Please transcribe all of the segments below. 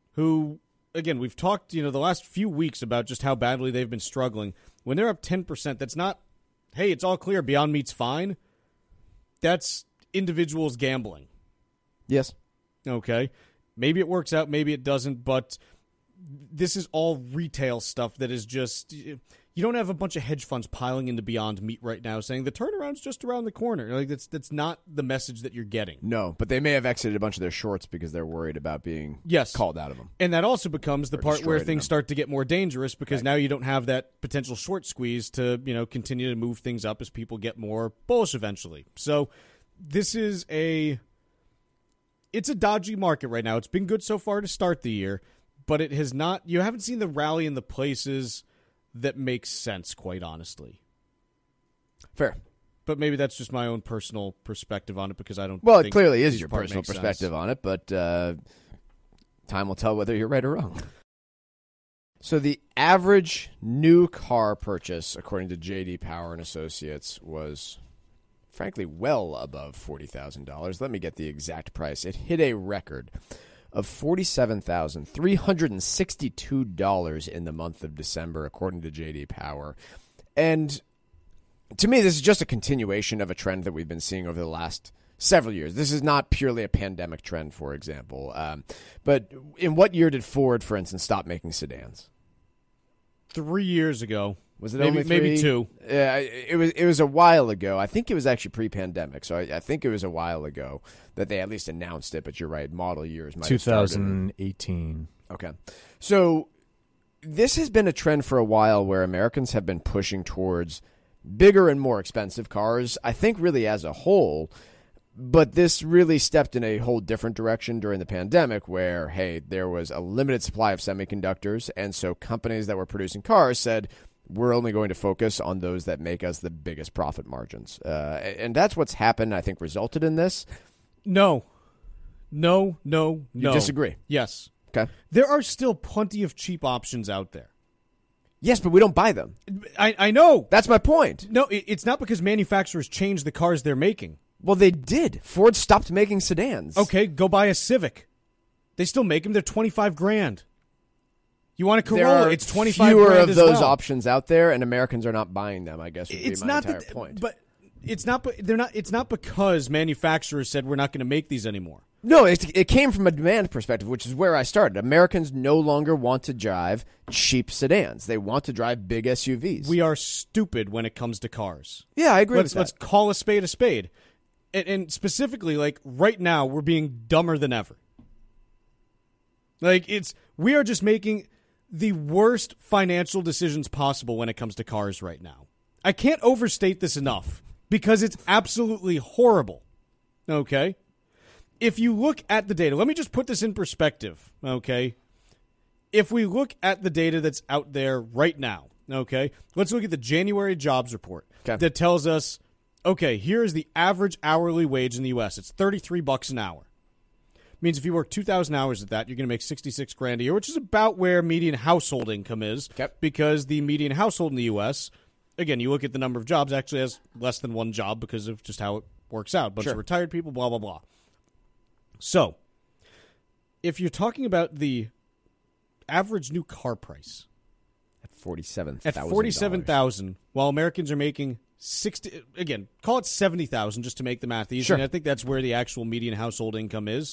who, again, we've talked, the last few weeks about just how badly they've been struggling. When they're up 10%, that's not, hey, it's all clear, Beyond Meat's fine. That's individuals gambling. Yes. Okay. Maybe it works out, maybe it doesn't, but this is all retail stuff that is just, you don't have a bunch of hedge funds piling into Beyond Meat right now saying the turnaround's just around the corner. Like that's not the message that you're getting. No, but they may have exited a bunch of their shorts because they're worried about being called out of them. And that also becomes the part where things start to get more dangerous because now you don't have that potential short squeeze to, continue to move things up as people get more bullish eventually. So this is it's a dodgy market right now. It's been good so far to start the year, but it has not. You haven't seen the rally in the places that make sense, quite honestly. Fair. But maybe that's just my own personal perspective on it because I don't. Well, think it clearly is your part personal makes perspective sense. on it, but time will tell whether you're right or wrong. So the average new car purchase, according to J.D. Power and Associates, was frankly well above $40,000. Let me get the exact price. It hit a record of $47,362 in the month of December, according to J.D. Power. And to me, this is just a continuation of a trend that we've been seeing over the last several years. This is not purely a pandemic trend, for example. But in what year did Ford, for instance, stop making sedans? 3 years ago. Was it maybe 3? Maybe 2. Yeah, it was a while ago. I think it was actually pre-pandemic, so I think it was a while ago that they at least announced it. But you're right, model years might 2018. Okay, so this has been a trend for a while where Americans have been pushing towards bigger and more expensive cars. I think really as a whole. But this really stepped in a whole different direction during the pandemic where, hey, there was a limited supply of semiconductors, and so companies that were producing cars said, we're only going to focus on those that make us the biggest profit margins. And that's what's happened, I think, resulted in this. No. You disagree? Yes. Okay. There are still plenty of cheap options out there. Yes, but we don't buy them. I know. That's my point. No, it's not because manufacturers change the cars they're making. Well, they did. Ford stopped making sedans. Okay, go buy a Civic. They still make them. They're $25,000. You want a Corolla? There are it's $25,000 fewer of as those well. options out there, and Americans are not buying them. I guess would It's be my not entire that, point. but it's not. They're not. It's not because manufacturers said we're not going to make these anymore. No, it came from a demand perspective, which is where I started. Americans no longer want to drive cheap sedans. They want to drive big SUVs. We are stupid when it comes to cars. Yeah, I agree with that. Let's call a spade a spade. And specifically, like, right now, we're being dumber than ever. Like, we are just making the worst financial decisions possible when it comes to cars right now. I can't overstate this enough because it's absolutely horrible. Okay? If you look at the data, let me just put this in perspective, okay? If we look at the data that's out there right now, okay, let's look at the January jobs report that tells us, okay, here's the average hourly wage in the U.S. It's $33 an hour. Means if you work 2,000 hours at that, you're going to make $66,000 a year, which is about where median household income is. Because the median household in the U.S., again, you look at the number of jobs, actually has less than one job because of just how it works out. Bunch of retired people, blah, blah, blah. So, if you're talking about the average new car price at $47,000, at $47,000, while Americans are making 60, again, call it 70,000 just to make the math easy. And I think that's where the actual median household income is.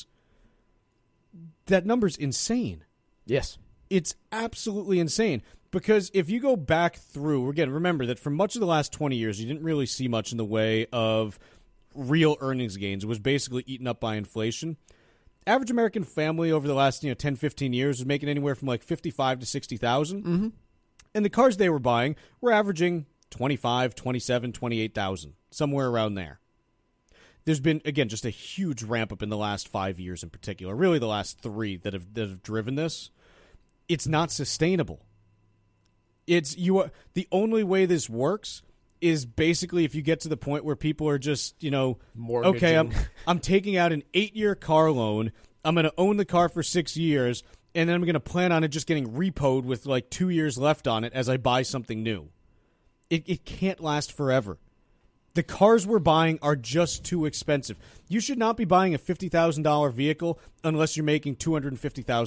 That number's insane. Yes. It's absolutely insane. Because if you go back through, again, remember that for much of the last 20 years, you didn't really see much in the way of real earnings gains. It was basically eaten up by inflation. Average American family over the last 10, 15 years was making anywhere from like 55 to 60,000. Mm-hmm. And the cars they were buying were averaging 25, 27, 28,000, somewhere around there. There's been, again, just a huge ramp up in the last 5 years in particular, really the last 3 that have driven this. It's not sustainable. The only way this works is basically if you get to the point where people are just, okay, I'm taking out an 8-year car loan. I'm going to own the car for 6 years, and then I'm going to plan on it just getting repoed with like 2 years left on it as I buy something new. It can't last forever. The cars we're buying are just too expensive. You should not be buying a $50,000 vehicle unless you're making $250,000